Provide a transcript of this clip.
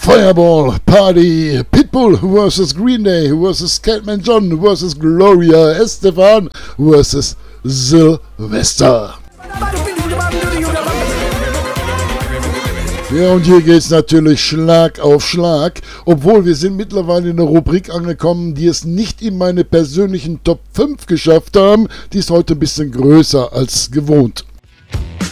Fireball Party, Pitbull vs. Green Day vs. Catman John vs. Gloria Estefan vs. Sylvester. Ja, und hier geht's natürlich Schlag auf Schlag, obwohl wir sind mittlerweile in einer Rubrik angekommen, die es nicht in meine persönlichen Top 5 geschafft haben. Die ist heute ein bisschen größer als gewohnt.